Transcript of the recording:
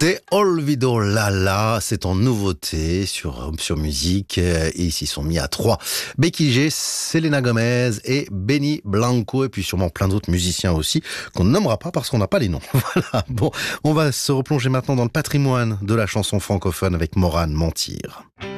Te olvido Lala, c'est en nouveauté sur Musique. Et ils s'y sont mis à 3. Becky G, Selena Gomez et Benny Blanco. Et puis sûrement plein d'autres musiciens aussi qu'on ne nommera pas parce qu'on n'a pas les noms. Voilà. Bon, on va se replonger maintenant dans le patrimoine de la chanson francophone avec Morane Mentir.